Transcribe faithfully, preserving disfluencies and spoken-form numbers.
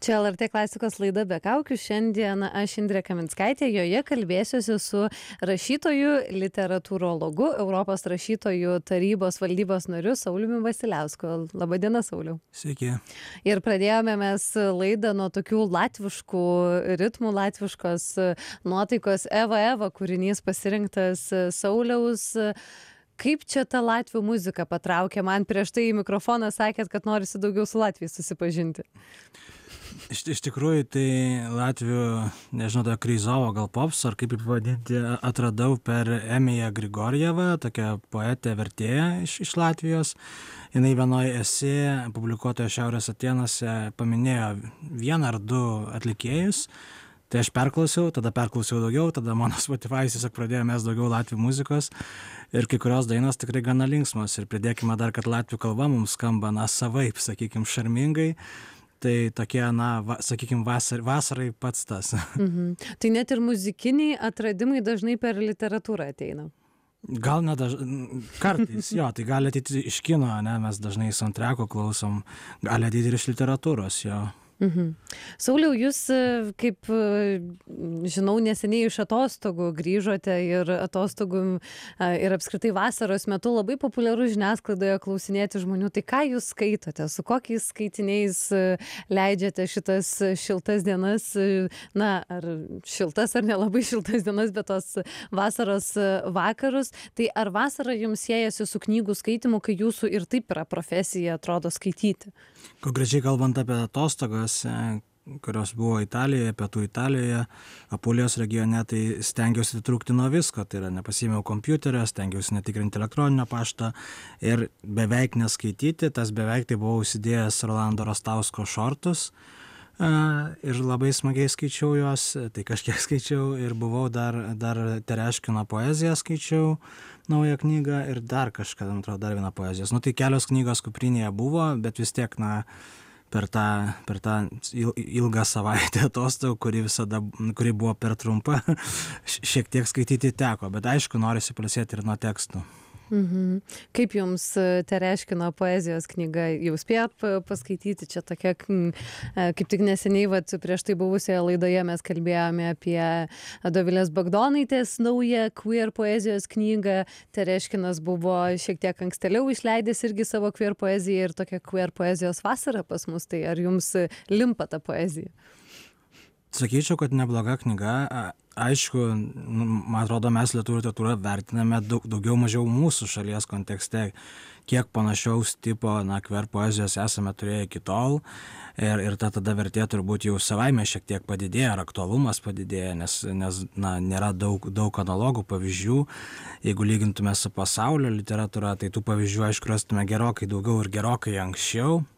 Čia L R T klasikos laida Be kaukių. Šiandien aš Indrė Kaminskaitė, joje kalbėsiuosi su rašytoju, literatūrologu, Europos rašytojų tarybos valdybos nariu Sauliumi Vasiliausku. Labadiena, Sauliau. Sveiki. Ir pradėjome mes laidą nuo tokių latviškų ritmų, latviškos nuotaikos. Eva Eva kūrinys pasirinktas Sauliaus. Kaip čia ta latvių muzika patraukė? Man prieš tai į mikrofoną sakėt, kad norisi daugiau su Latvijais susipažinti. Iš, iš tikrųjų, tai latvių, nežinau, tą kryzovo gal pops, ar kaip jį pavadinti, atradau per Emiją Grigorjevą, tokią poetę vertėją iš, iš Latvijos. Jinai vienoje esė, publikuotoje Šiaurės Atėnuose, paminėjo vieną ar du atlikėjus. Tai aš perklausiau, tada perklausiau daugiau, tada mano Spotify tiesiog pradėjo mes daugiau latvių muzikos ir kai kurios dainos tikrai gana linksmos. Ir pridėkime dar, kad latvių kalba mums skamba, na, savaip, sakykime, šarmingai. Tai tokie, na, va, sakykime, vasar, vasarai pats tas. Mhm. Tai net ir muzikiniai atradimai dažnai per literatūrą ateina. Gal ne dažnai, kartais, jo, tai gali ateiti iš kino, ne, mes dažnai soundtrack'o klausom, gali ateiti ir iš literatūros, jo. Mhm. Sauliau, jūs, kaip žinau, neseniai iš atostogų grįžote ir atostogų ir apskritai vasaros metu labai populiaru žiniasklaidoje klausinėti žmonių. Tai ką jūs skaitote, su kokiais skaitiniais leidžiate šitas šiltas dienas, na, ar šiltas ar nelabai šiltas dienas, bet tos vasaros vakarus. Tai ar vasara jums siejasi su knygų skaitimu, kai jūsų ir taip yra profesija, atrodo, skaityti? Konkrečiai kalbant apie atostogas, kurios buvo Italijoje, pietų Italijoje, Apulijos regione, tai stengiausi atitrūkti nuo visko, tai yra nepasiėmiau kompiuterio, stengiausi netikrinti elektroninio pašto ir beveik neskaityti, tas beveik tai buvau įsidėjęs Rolando Rastausko šortus ir labai smagiai skaičiau juos, tai kažkiek skaičiau ir buvau dar, dar Tereškino poeziją skaičiau, naują knygą ir dar kažką, man atrodo, dar vieną poezijos. Nu tai kelios knygos kuprinėje buvo, bet vis tiek, na, per tą, per tą ilgą savaitę atostogų, kuri visada, kuri buvo per trumpa, šiek tiek skaityti teko, bet aišku, norisi pailsėti ir nuo tekstų. Mhm. Kaip jums Tereškino poezijos knyga, jau spėjot paskaityti? Čia tokia, kaip tik neseniai, vat, prieš tai buvusioje laidoje mes kalbėjome apie Dovilės Bagdonaitės naują queer poezijos knygą. Tereškinas buvo šiek tiek ankstėliau išleidęs irgi savo queer poeziją ir tokia queer poezijos vasara pas mus. Tai ar jums limpa ta poezija? Sakyčiau, kad nebloga knyga. Aišku, man atrodo, mes lietuvių literatūrą vertiname daug, daugiau mažiau mūsų šalies kontekste, kiek panašaus tipo, na, queer poezijos esame turėję iki tol ir, ir ta tada vertė turbūt jau savaime šiek tiek padidėja, ar aktualumas padidėja, nes, nes na, nėra daug, daug analogų pavyzdžių. Jeigu lygintume su pasaulio literatūra, tai tų pavyzdžių, aišku, rastume gerokai daugiau ir gerokai anksčiau.